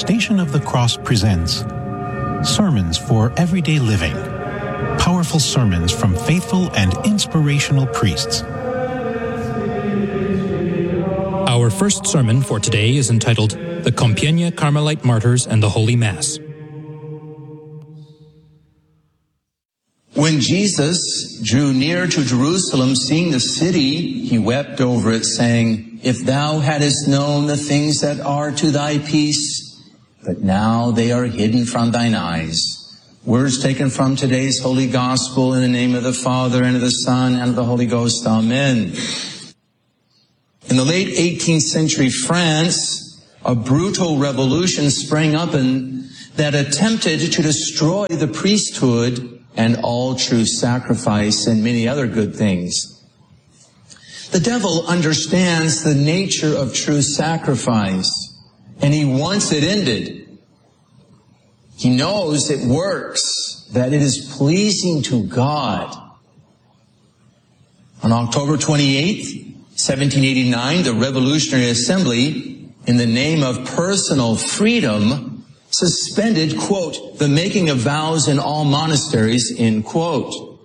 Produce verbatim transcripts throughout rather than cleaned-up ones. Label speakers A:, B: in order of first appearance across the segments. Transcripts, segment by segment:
A: Station of the Cross presents Sermons for Everyday Living. Powerful sermons from faithful and inspirational priests.
B: Our first sermon for today is entitled The Compiègne Carmelite Martyrs and the Holy Mass.
C: When Jesus drew near to Jerusalem, seeing the city, he wept over it, saying, "If thou hadst known the things that are to thy peace, but now they are hidden from thine eyes." Words taken from today's Holy Gospel in the name of the Father, and of the Son, and of the Holy Ghost. Amen. In the late eighteenth century France, a brutal revolution sprang up in, that attempted to destroy the priesthood and all true sacrifice and many other good things. The devil understands the nature of true sacrifice, and he wants it ended. He knows it works, that it is pleasing to God. On October twenty-eighth, seventeen eighty-nine, the Revolutionary Assembly, in the name of personal freedom, suspended, quote, the making of vows in all monasteries, end quote.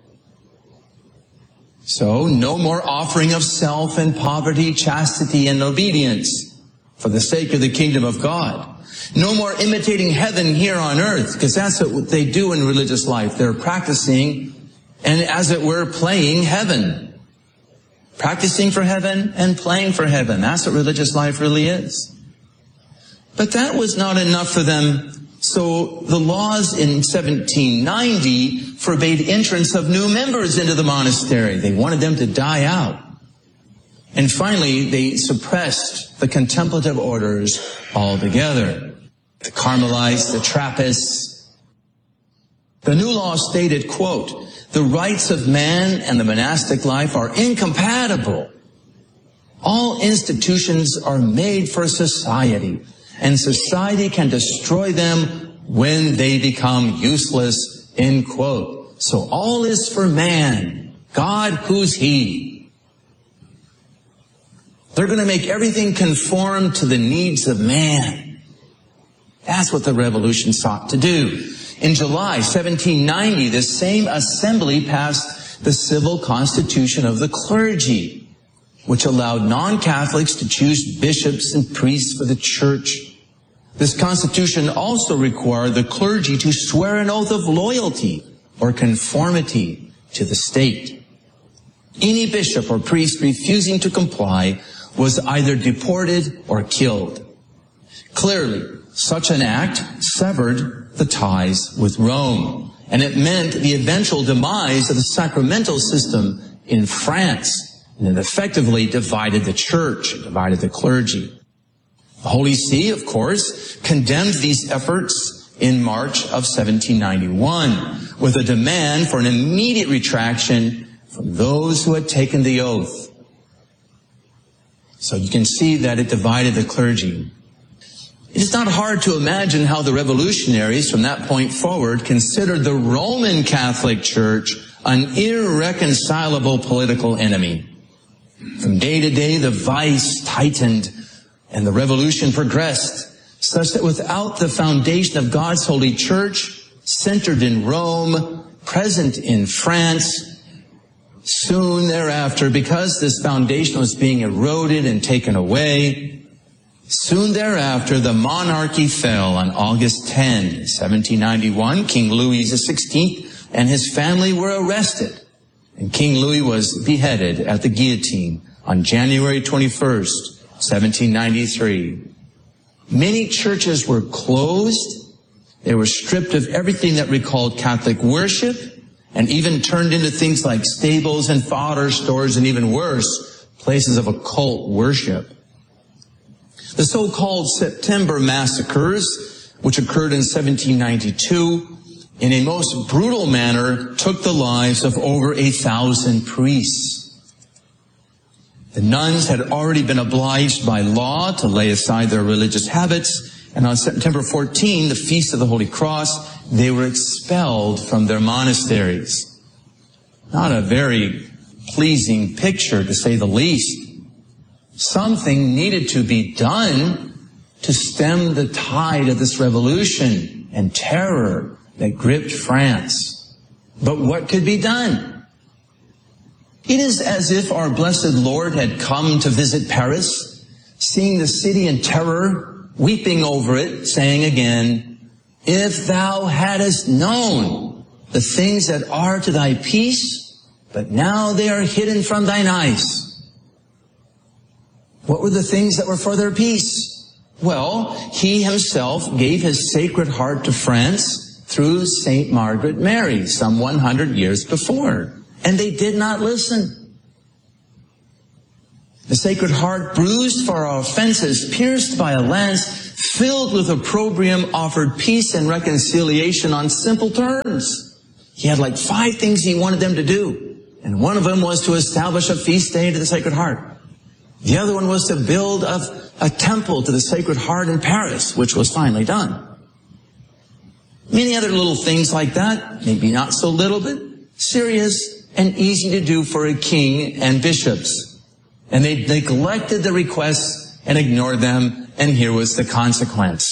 C: So, no more offering of self and poverty, chastity, and obedience for the sake of the kingdom of God. No more imitating heaven here on earth, because that's what they do in religious life. They're practicing and, as it were, playing heaven. Practicing for heaven and playing for heaven. That's what religious life really is. But that was not enough for them. So the laws in seventeen ninety forbade entrance of new members into the monastery. They wanted them to die out. And finally, they suppressed the contemplative orders altogether. The Carmelites, the Trappists. The new law stated, quote, the rights of man and the monastic life are incompatible. All institutions are made for society, and society can destroy them when they become useless, end quote. So all is for man. God, who's he? They're going to make everything conform to the needs of man. That's what the revolution sought to do. In July seventeen ninety, the same assembly passed the civil constitution of the clergy, which allowed non-Catholics to choose bishops and priests for the church. This constitution also required the clergy to swear an oath of loyalty or conformity to the state. Any bishop or priest refusing to comply was either deported or killed. Clearly, such an act severed the ties with Rome, and it meant the eventual demise of the sacramental system in France, and it effectively divided the church, divided the clergy. The Holy See, of course, condemned these efforts in March of seventeen ninety-one with a demand for an immediate retraction from those who had taken the oath. So you can see that it divided the clergy. It is not hard to imagine how the revolutionaries from that point forward considered the Roman Catholic Church an irreconcilable political enemy. From day to day, the vice tightened and the revolution progressed, such that without the foundation of God's holy church, centered in Rome, present in France, soon thereafter, because this foundation was being eroded and taken away, soon thereafter, the monarchy fell on August tenth, seventeen ninety-one. King Louis the sixteenth and his family were arrested, and King Louis was beheaded at the guillotine on January twenty-first, seventeen ninety-three. Many churches were closed. They were stripped of everything that recalled Catholic worship, and even turned into things like stables and fodder stores, and even worse, places of occult worship. The so-called September massacres, which occurred in seventeen ninety-two, in a most brutal manner took the lives of over a thousand priests. The nuns had already been obliged by law to lay aside their religious habits, and on September fourteenth, the Feast of the Holy Cross, they were expelled from their monasteries. Not a very pleasing picture, to say the least. Something needed to be done to stem the tide of this revolution and terror that gripped France. But what could be done? It is as if our blessed Lord had come to visit Paris, seeing the city in terror, weeping over it, saying again, "If thou hadst known the things that are to thy peace, but now they are hidden from thine eyes." What were the things that were for their peace? Well, he himself gave his Sacred Heart to France through Saint Margaret Mary some one hundred years before. And they did not listen. The Sacred Heart, bruised for our offenses, pierced by a lance, filled with opprobrium, offered peace and reconciliation on simple terms. He had like five things he wanted them to do. And one of them was to establish a feast day to the Sacred Heart. The other one was to build a, a temple to the Sacred Heart in Paris, which was finally done. Many other little things like that, maybe not so little, but serious and easy to do for a king and bishops. And they neglected the requests and ignored them, and here was the consequence.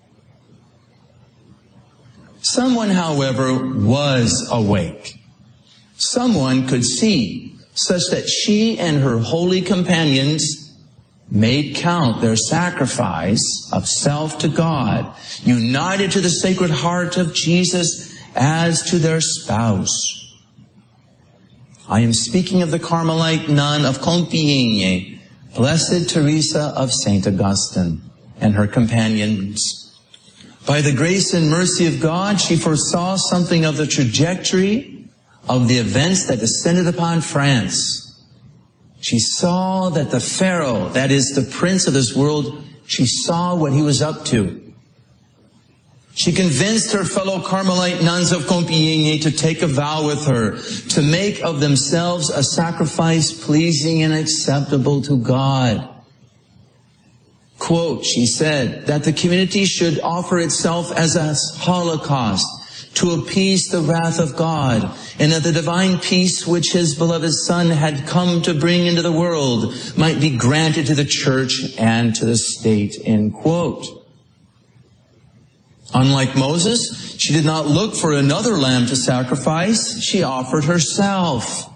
C: Someone, however, was awake. Someone could see, such that she and her holy companions made count their sacrifice of self to God, united to the Sacred Heart of Jesus as to their spouse. I am speaking of the Carmelite nun of Compiègne, Blessed Teresa of Saint Augustine, and her companions. By the grace and mercy of God, she foresaw something of the trajectory of the events that descended upon France. She saw that the Pharaoh, that is the prince of this world, she saw what he was up to. She convinced her fellow Carmelite nuns of Compiègne to take a vow with her, to make of themselves a sacrifice pleasing and acceptable to God. Quote, she said, that the community should offer itself as a holocaust to appease the wrath of God, and that the divine peace which his beloved Son had come to bring into the world might be granted to the church and to the state, end quote. Unlike Moses, she did not look for another lamb to sacrifice. She offered herself.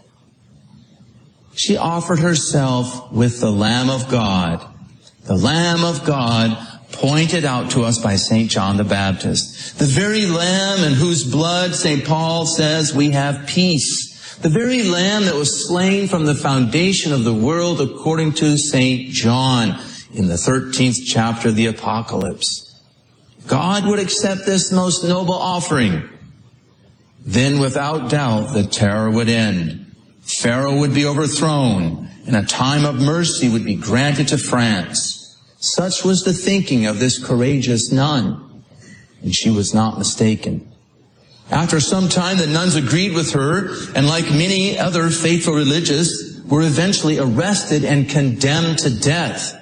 C: She offered herself with the Lamb of God. The Lamb of God pointed out to us by Saint John the Baptist. The very Lamb in whose blood Saint Paul says we have peace. The very Lamb that was slain from the foundation of the world according to Saint John in the thirteenth chapter of the Apocalypse. God would accept this most noble offering. Then without doubt the terror would end. Pharaoh would be overthrown, and a time of mercy would be granted to France. Such was the thinking of this courageous nun, and she was not mistaken. After some time, the nuns agreed with her, and like many other faithful religious, were eventually arrested and condemned to death.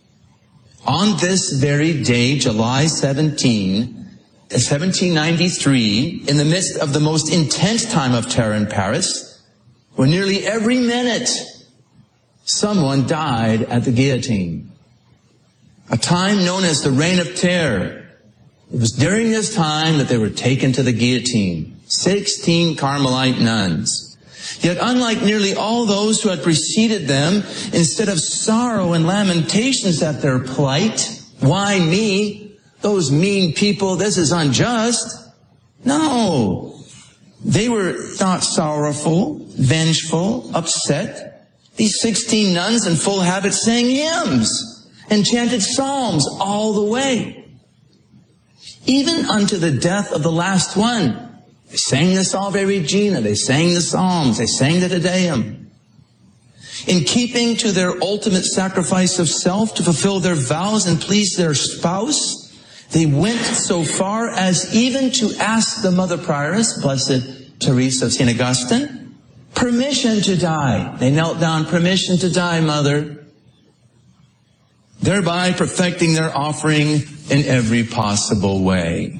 C: On this very day, July seventeenth, seventeen ninety-three, in the midst of the most intense time of terror in Paris, where nearly every minute someone died at the guillotine. A time known as the Reign of Terror. It was during this time that they were taken to the guillotine. Sixteen Carmelite nuns. Yet unlike nearly all those who had preceded them, instead of sorrow and lamentations at their plight, why me? Those mean people, this is unjust. No. They were not sorrowful, vengeful, upset. These sixteen nuns in full habit sang hymns and chanted psalms all the way. Even unto the death of the last one. They sang the Salve Regina, they sang the Psalms, they sang the Te Deum. In keeping to their ultimate sacrifice of self to fulfill their vows and please their spouse, they went so far as even to ask the Mother Prioress, Blessed Teresa of Saint Augustine, permission to die. They knelt down, permission to die, Mother. Thereby perfecting their offering in every possible way.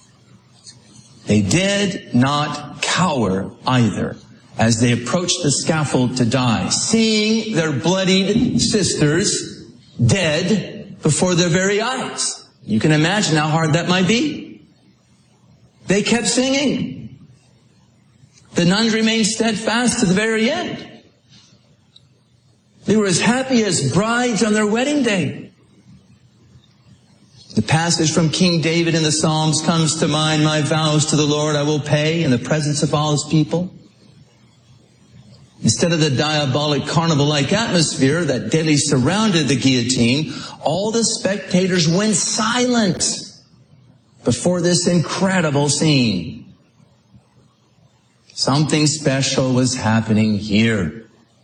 C: They did not cower either as they approached the scaffold to die, seeing their bloodied sisters dead before their very eyes. You can imagine how hard that might be. They kept singing. The nuns remained steadfast to the very end. They were as happy as brides on their wedding day. The passage from King David in the Psalms comes to mind. My vows to the Lord I will pay in the presence of all his people. Instead of the diabolic carnival-like atmosphere that daily surrounded the guillotine, all the spectators went silent before this incredible scene. Something special was happening here.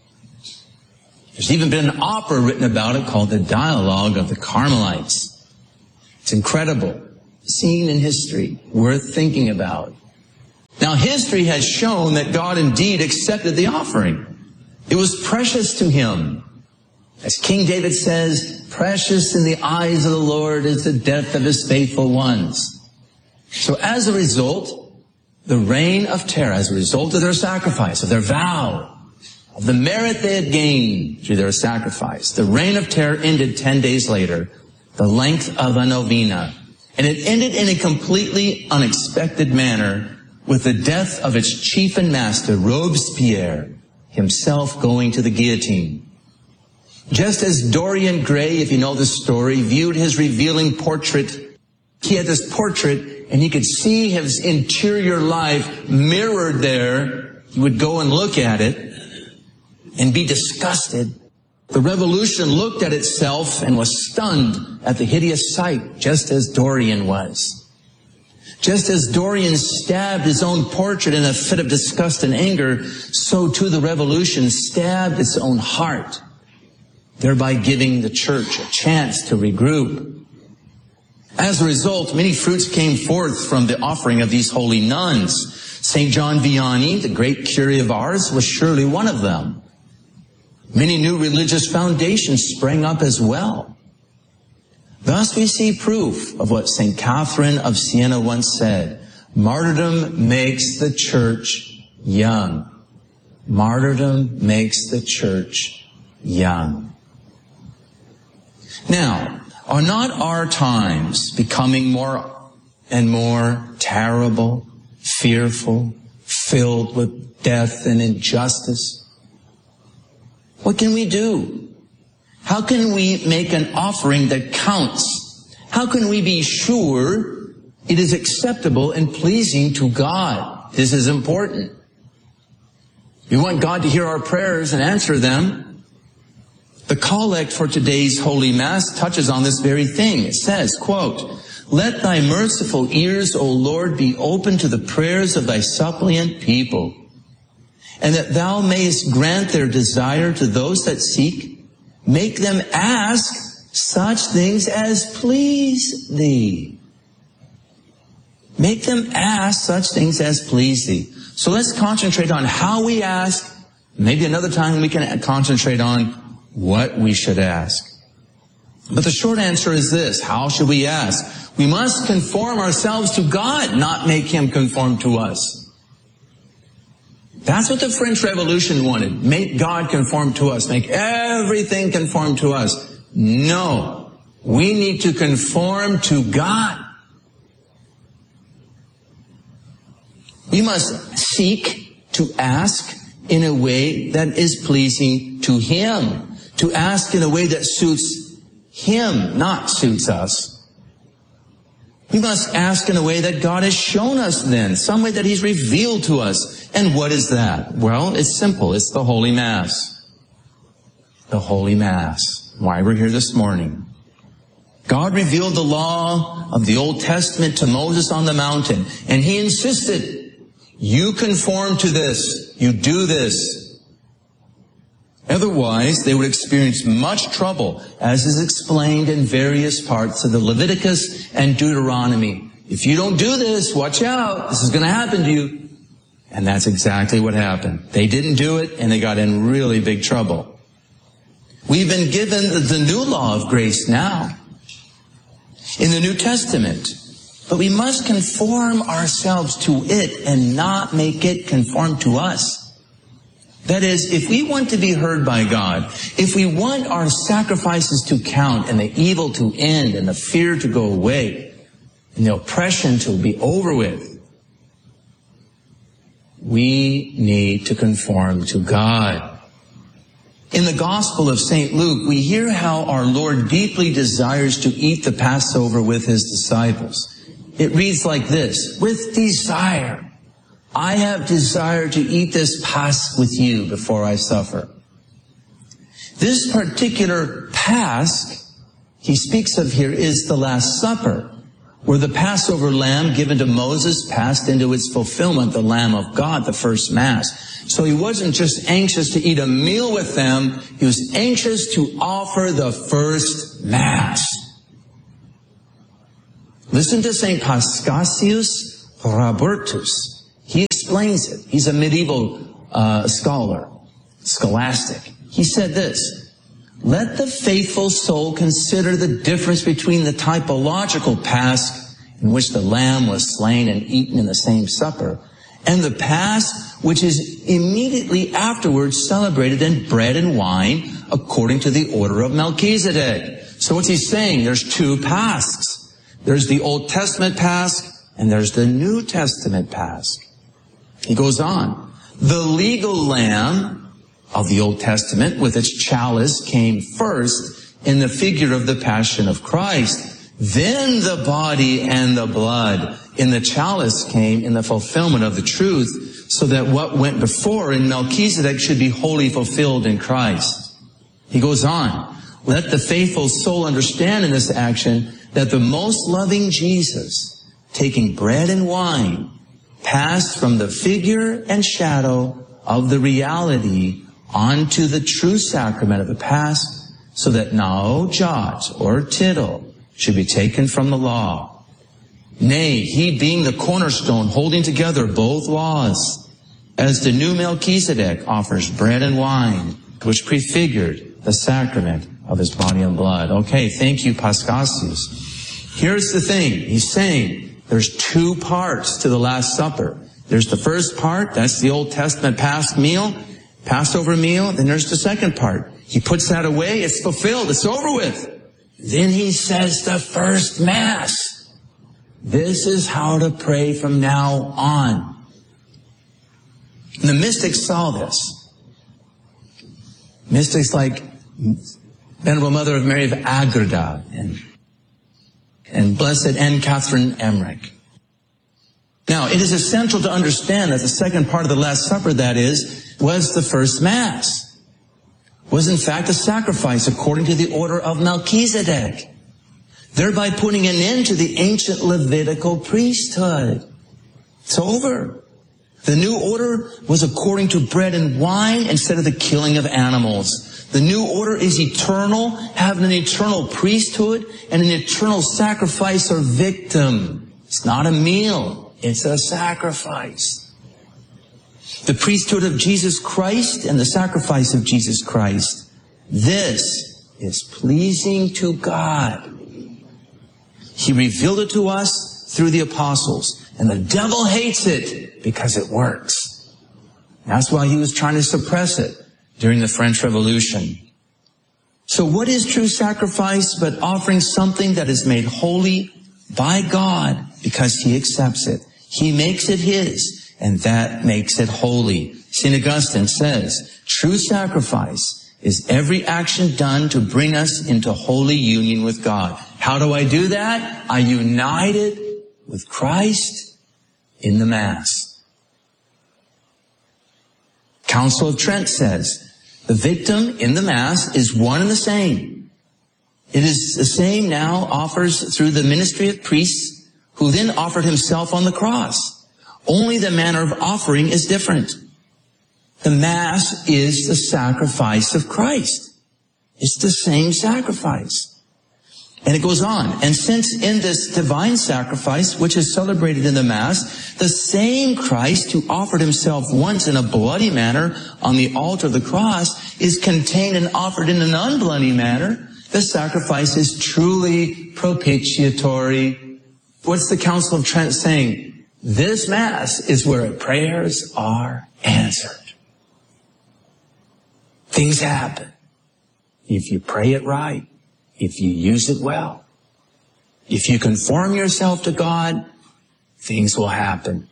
C: There's even been an opera written about it called The Dialogue of the Carmelites. It's incredible. A scene in history worth thinking about. Now, history has shown that God indeed accepted the offering. It was precious to him. As King David says, precious in the eyes of the Lord is the death of his faithful ones. So as a result, the reign of terror, as a result of their sacrifice, of their vow, of the merit they had gained through their sacrifice, the reign of terror ended ten days later, the length of a novena. And it ended in a completely unexpected manner, with the death of its chief and master, Robespierre, himself going to the guillotine. Just as Dorian Gray, if you know the story, viewed his revealing portrait, he had this portrait and he could see his interior life mirrored there. He would go and look at it and be disgusted. The revolution looked at itself and was stunned at the hideous sight, just as Dorian was. Just as Dorian stabbed his own portrait in a fit of disgust and anger, so too the revolution stabbed its own heart, thereby giving the church a chance to regroup. As a result, many fruits came forth from the offering of these holy nuns. Saint John Vianney, the great curé of Ars, was surely one of them. Many new religious foundations sprang up as well. Thus we see proof of what Saint Catherine of Siena once said, martyrdom makes the church young. Martyrdom makes the church young. Now, are not our times becoming more and more terrible, fearful, filled with death and injustice? What can we do? How can we make an offering that counts? How can we be sure it is acceptable and pleasing to God? This is important. We want God to hear our prayers and answer them. The collect for today's Holy Mass touches on this very thing. It says, quote, let thy merciful ears, O Lord, be open to the prayers of thy suppliant people, and that thou mayest grant their desire to those that seek. Make them ask such things as please thee. Make them ask such things as please thee. So let's concentrate on how we ask. Maybe another time we can concentrate on what we should ask. But the short answer is this. How should we ask? We must conform ourselves to God, not make him conform to us. That's what the French Revolution wanted. Make God conform to us. Make everything conform to us. No. We need to conform to God. We must seek to ask in a way that is pleasing to him. To ask in a way that suits him, not suits us. We must ask in a way that God has shown us then, some way that he's revealed to us. And what is that? Well, it's simple. It's the Holy Mass. The Holy Mass. Why we're here this morning. God revealed the law of the Old Testament to Moses on the mountain, and he insisted, you conform to this. You do this. Otherwise, they would experience much trouble, as is explained in various parts of the Leviticus and Deuteronomy. If you don't do this, watch out. This is going to happen to you. And that's exactly what happened. They didn't do it, and they got in really big trouble. We've been given the new law of grace now, in the New Testament. But we must conform ourselves to it and not make it conform to us. That is, if we want to be heard by God, if we want our sacrifices to count and the evil to end and the fear to go away and the oppression to be over with, we need to conform to God. In the Gospel of Saint Luke, we hear how our Lord deeply desires to eat the Passover with his disciples. It reads like this: with desire, I have desired to eat this Pasch with you before I suffer. This particular Pasch he speaks of here is the Last Supper, where the Passover lamb given to Moses passed into its fulfillment, the Lamb of God, the first Mass. So he wasn't just anxious to eat a meal with them, he was anxious to offer the first Mass. Listen to Saint Paschasius Robertus. He explains it. He's a medieval uh, scholar, scholastic. He said this: let the faithful soul consider the difference between the typological Pasch, in which the lamb was slain and eaten in the same supper, and the Pasch, which is immediately afterwards celebrated in bread and wine, according to the order of Melchizedek. So what's he saying? There's two Paschs. There's the Old Testament Pasch, and there's the New Testament Pasch. He goes on. The legal lamb of the Old Testament with its chalice came first in the figure of the Passion of Christ. Then the body and the blood in the chalice came in the fulfillment of the truth, so that what went before in Melchizedek should be wholly fulfilled in Christ. He goes on. Let the faithful soul understand in this action that the most loving Jesus, taking bread and wine, passed from the figure and shadow of the reality onto the true sacrament of the Pasch, so that no jot or tittle should be taken from the law. Nay, he being the cornerstone holding together both laws, as the new Melchizedek offers bread and wine, which prefigured the sacrament of his body and blood. Okay, thank you, Paschasius. Here's the thing. He's saying, there's two parts to the Last Supper. There's the first part, that's the Old Testament Pasch meal, Passover meal. Then there's the second part. He puts that away, it's fulfilled, it's over with. Then he says the first Mass. This is how to pray from now on. And the mystics saw this. Mystics like Venerable Mother of Mary of Agreda and and Blessed Anne Catherine Emmerich. Now, it is essential to understand that the second part of the Last Supper, that is, was the first Mass. Was in fact a sacrifice according to the order of Melchizedek, thereby putting an end to the ancient Levitical priesthood. It's over. The new order was according to bread and wine instead of the killing of animals. The new order is eternal, having an eternal priesthood and an eternal sacrifice or victim. It's not a meal, it's a sacrifice. The priesthood of Jesus Christ and the sacrifice of Jesus Christ. This is pleasing to God. He revealed it to us through the apostles, and the devil hates it because it works. That's why he was trying to suppress it during the French Revolution. So what is true sacrifice but offering something that is made holy by God because he accepts it? He makes it his, and that makes it holy. Saint Augustine says, true sacrifice is every action done to bring us into holy union with God. How do I do that? I unite it with Christ in the Mass. Council of Trent says, the victim in the Mass is one and the same. It is the same now offers through the ministry of priests who then offered himself on the cross. Only the manner of offering is different. The Mass is the sacrifice of Christ. It's the same sacrifice. And it goes on. And since in this divine sacrifice, which is celebrated in the Mass, the same Christ who offered himself once in a bloody manner on the altar of the cross is contained and offered in an unbloody manner, the sacrifice is truly propitiatory. What's the Council of Trent saying? This Mass is where prayers are answered. Things happen. If you pray it right, if you use it well, if you conform yourself to God, things will happen.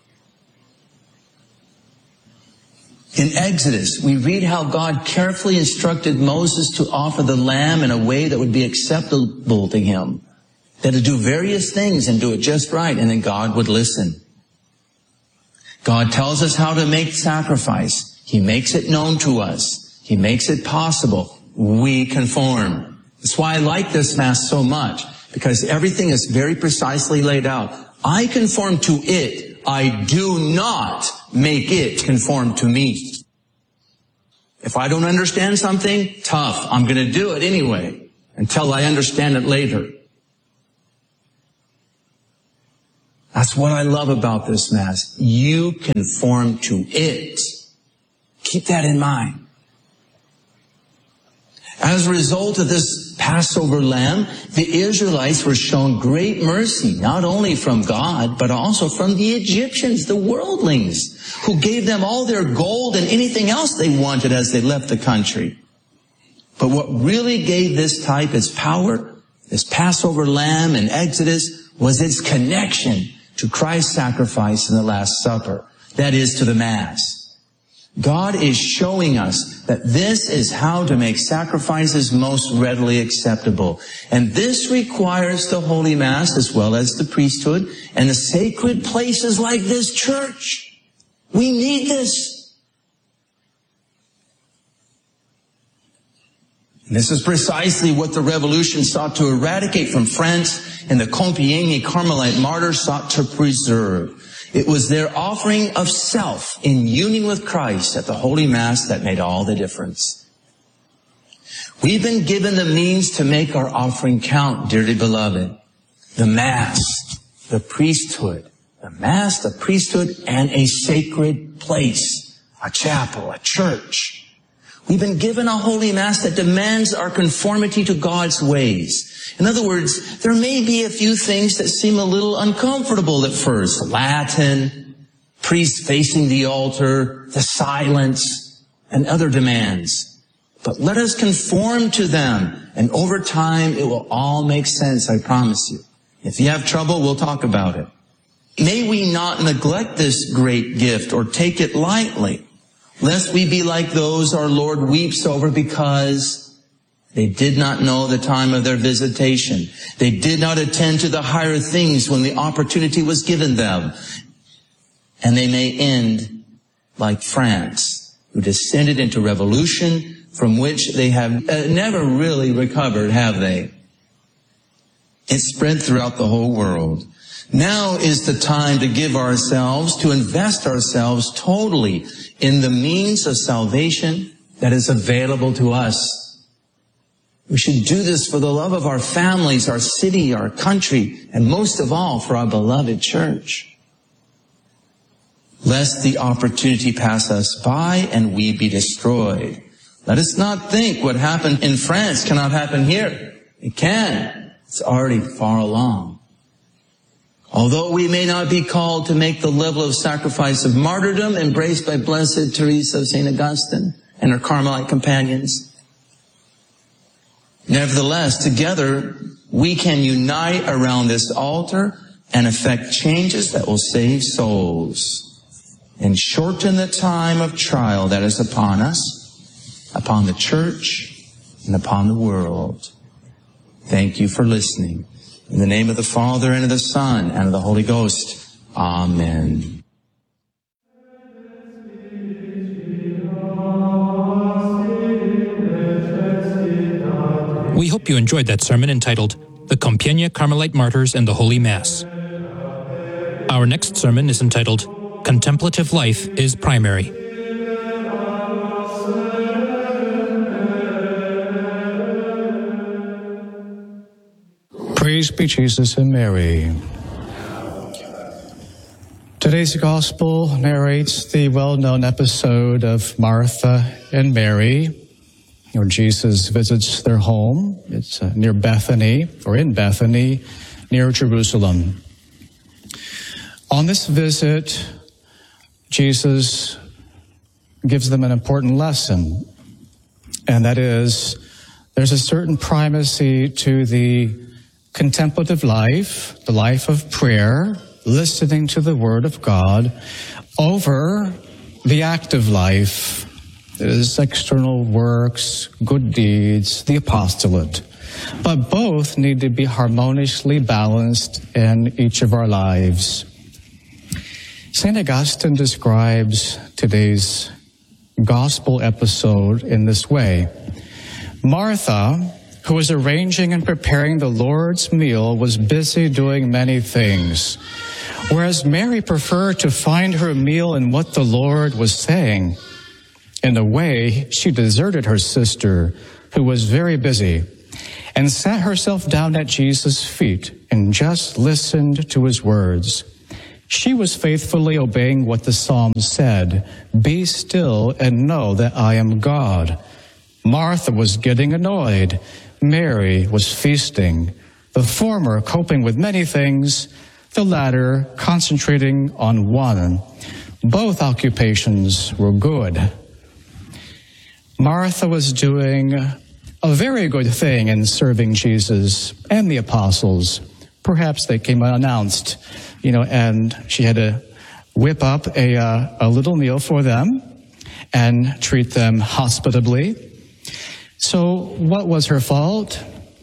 C: In Exodus, we read how God carefully instructed Moses to offer the lamb in a way that would be acceptable to him. That to do various things and do it just right, and then God would listen. God tells us how to make sacrifice. He makes it known to us. He makes it possible. We conform. That's why I like this Mass so much, because everything is very precisely laid out. I conform to it. I do not make it conform to me. If I don't understand something, tough. I'm going to do it anyway until I understand it later. That's what I love about this Mass. You conform to it. Keep that in mind. As a result of this Passover lamb, the Israelites were shown great mercy, not only from God, but also from the Egyptians, the worldlings, who gave them all their gold and anything else they wanted as they left the country. But what really gave this type its power, this Passover lamb in Exodus, was its connection to Christ's sacrifice in the Last Supper. That is, to the Mass. God is showing us that this is how to make sacrifices most readily acceptable. And this requires the Holy Mass as well as the priesthood and the sacred places like this church. We need this. And this is precisely what the Revolution sought to eradicate from France and the Compiègne Carmelite martyrs sought to preserve. It was their offering of self in union with Christ at the Holy Mass that made all the difference. We've been given the means to make our offering count, dearly beloved. The Mass, the priesthood, the Mass, the priesthood, and a sacred place, a chapel, a church. We've been given a Holy Mass that demands our conformity to God's ways. In other words, there may be a few things that seem a little uncomfortable at first. Latin, priest facing the altar, the silence, and other demands. But let us conform to them, and over time it will all make sense, I promise you. If you have trouble, we'll talk about it. May we not neglect this great gift or take it lightly, lest we be like those our Lord weeps over because they did not know the time of their visitation. They did not attend to the higher things when the opportunity was given them. And they may end like France, who descended into revolution from which they have uh, never really recovered, have they? It spread throughout the whole world. Now is the time to give ourselves, to invest ourselves totally in the means of salvation that is available to us. We should do this for the love of our families, our city, our country, and most of all for our beloved church. Lest the opportunity pass us by and we be destroyed. Let us not think what happened in France cannot happen here. It can. It's already far along. Although we may not be called to make the level of sacrifice of martyrdom embraced by Blessed Teresa of Saint Augustine and her Carmelite companions, nevertheless, together, we can unite around this altar and effect changes that will save souls and shorten the time of trial that is upon us, upon the church, and upon the world. Thank you for listening. In the name of the Father, and of the Son, and of the Holy Ghost. Amen.
B: We hope you enjoyed that sermon entitled, The Compiègne Carmelite Martyrs and the Holy Mass. Our next sermon is entitled, Contemplative Life is Primary.
D: Praise be Jesus and Mary. Today's Gospel narrates the well-known episode of Martha and Mary, where Jesus visits their home. It's uh, near Bethany, or in Bethany, near Jerusalem. On this visit, Jesus gives them an important lesson And that is, there's a certain primacy to the contemplative life, the life of prayer, listening to the Word of God, over the active life, that is external works, good deeds, the apostolate. But both need to be harmoniously balanced in each of our lives. Saint Augustine describes today's gospel episode in this way. Martha, who was arranging and preparing the Lord's meal, was busy doing many things, whereas Mary preferred to find her meal in what the Lord was saying. In a way, she deserted her sister, who was very busy, and sat herself down at Jesus' feet and just listened to his words. She was faithfully obeying what the psalm said, "Be still and know that I am God." Martha was getting annoyed. Mary was feasting. The former coping with many things, the latter concentrating on one. Both occupations were good. Martha was doing a very good thing in serving Jesus and the apostles. Perhaps they came unannounced, you know, and she had to whip up a, uh, a little meal for them and treat them hospitably. So what was her fault?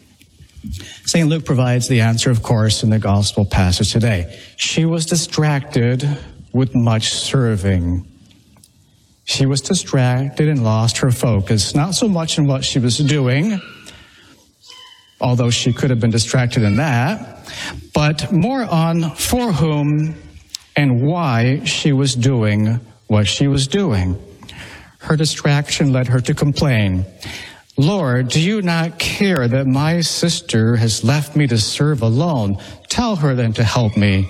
D: Saint Luke provides the answer, of course, in the gospel passage today. She was distracted with much serving. She was distracted and lost her focus, not so much in what she was doing, although she could have been distracted in that, but more on for whom and why she was doing what she was doing. Her distraction led her to complain, "Lord, do you not care that my sister has left me to serve alone? Tell her then to help me."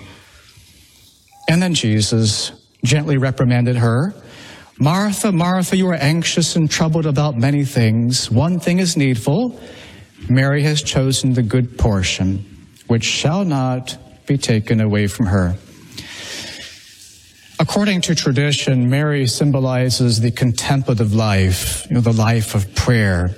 D: And then Jesus gently reprimanded her. "Martha, Martha, you are anxious and troubled about many things. One thing is needful. Mary has chosen the good portion, which shall not be taken away from her." According to tradition, Mary symbolizes the contemplative life, you know, the life of prayer.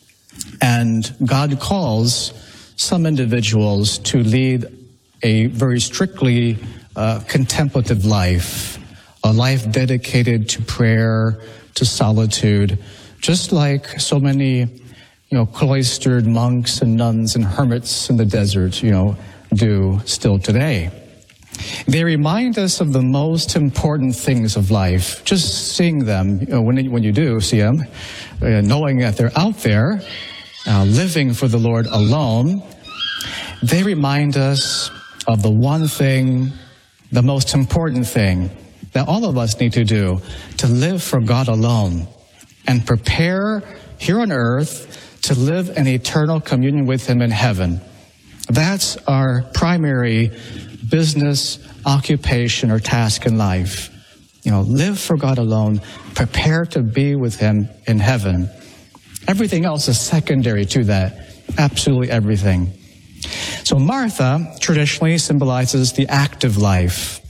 D: And God calls some individuals to lead a very strictly uh, contemplative life, a life dedicated to prayer, to solitude, just like so many, you know, cloistered monks and nuns and hermits in the desert, you know, do still today. They remind us of the most important things of life. Just seeing them, you know, when, when you do see them, uh, knowing that they're out there, uh, living for the Lord alone, they remind us of the one thing, the most important thing that all of us need to do, to live for God alone and prepare here on earth to live in eternal communion with Him in heaven. That's our primary business, occupation, or task in life. You know, live for God alone, prepare to be with Him in heaven. Everything else is secondary to that. Absolutely everything. So Martha traditionally symbolizes the active life.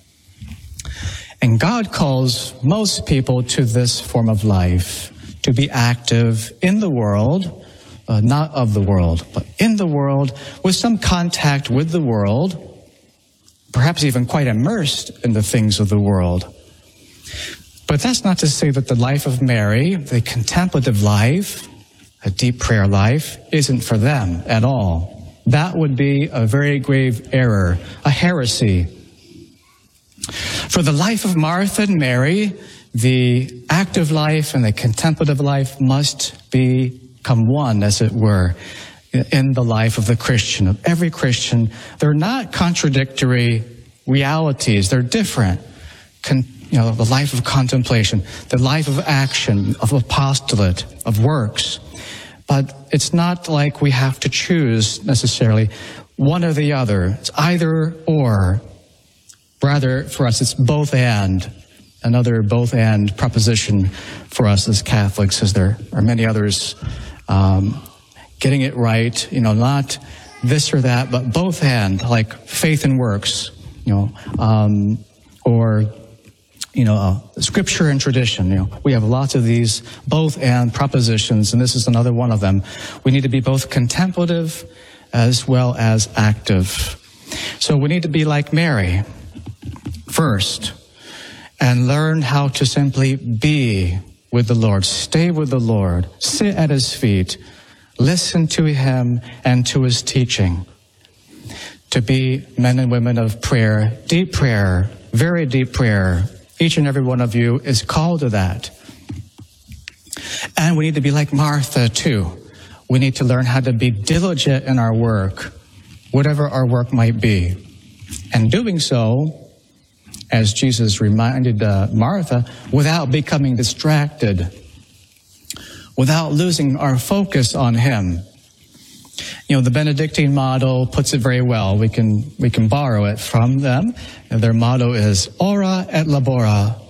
D: And God calls most people to this form of life, to be active in the world, uh, not of the world, but in the world, with some contact with the world, perhaps even quite immersed in the things of the world. But that's not to say that the life of Mary, the contemplative life, a deep prayer life, isn't for them at all. That would be a very grave error, a heresy. For the life of Martha and Mary, the active life and the contemplative life must become one, as it were, in the life of the Christian, of every Christian. They're not contradictory realities. They're different. Con- you know, the life of contemplation, the life of action, of apostolate, of works. But it's not like we have to choose necessarily one or the other. It's either or. Rather, for us, it's both and. Another both and proposition for us as Catholics, as there are many others. Um, getting it right, you know, not this or that, but both and, like faith and works, you know, um, or you know, uh, scripture and tradition. You know, we have lots of these both and propositions, and this is another one of them. We need to be both contemplative as well as active. So we need to be like Mary first and learn how to simply be with the Lord, stay with the Lord, sit at his feet, listen to him and to his teaching. To be men and women of prayer, deep prayer, very deep prayer. Each and every one of you is called to that. And we need to be like Martha too. We need to learn how to be diligent in our work, whatever our work might be. And doing so, as Jesus reminded uh, Martha, without becoming distracted, without losing our focus on him. You know, the Benedictine model puts it very well. We can we can borrow it from them. Their motto is ora et labora,